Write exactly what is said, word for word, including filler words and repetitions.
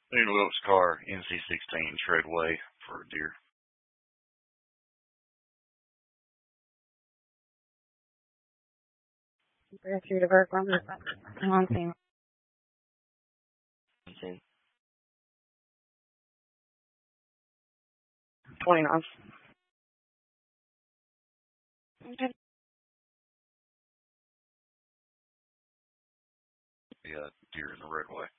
In Wilkes car, N C sixteen, Treadway for a deer. Rescue to work on on scene. twenty-nine. Okay. Yeah, deer in the Redway.